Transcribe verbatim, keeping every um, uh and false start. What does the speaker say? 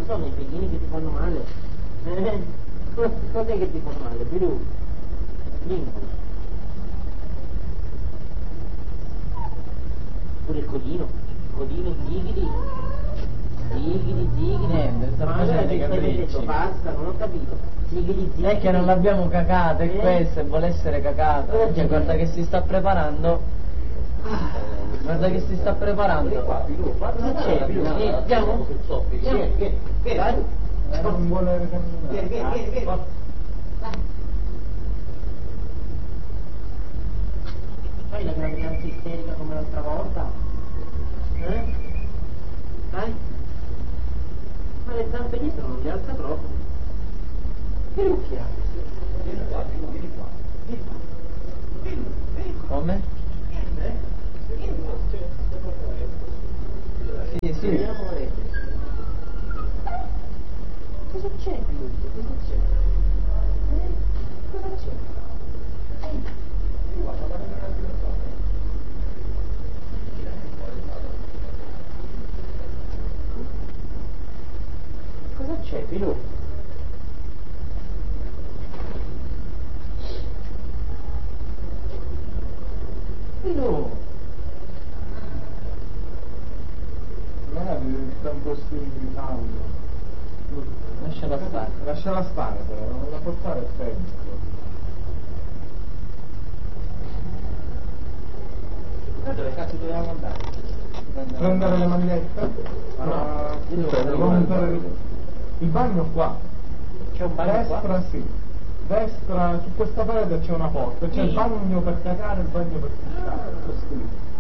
sono i piedini che ti fanno male. Eh, cos'è che ti fa male? Più vincoli. Pure il codino, il codino, zighidi, zighidi, zighidi. Niente, sta facendo i capricci. Basta, non ho capito. Zighidi, zighidi. È che non l'abbiamo cacata, è Eh? questo, e vuole essere cacata. Cioè, guarda che si sta preparando. Guarda che si sta preparando. Cosa c'è? Vieni, andiamo? Vieni, vieni, vieni, vai. Non vuole Vieni, vieni, vieni, vieni. Fai la gravidanza isterica come l'altra volta? Eh? Dai? Ma le zampe dietro non le alza proprio. Che lucchia? Vieni qua, vieni qua. Vieni qua. Vieni, vieni qua. Come? Eh? Vieni qua. Sì, sì. Vediamo le... Cosa c'è, Giulio? Cosa c'è? Eh? Cosa c'è? Cosa c'è, Pilù? Pilù! Magari sta un po' stimolando. Lasciala stare. Lasciala stare però, non la portare al tempo. Ma dove cazzo dovevamo andare? Prendere le magliette? No, Ah, io cioè, devo montare- andare. il bagno qua. C'è un bagno Destra qua? sì. Destra, su questa parete c'è una porta, c'è Sì. il bagno per cagare e il bagno per pisciare.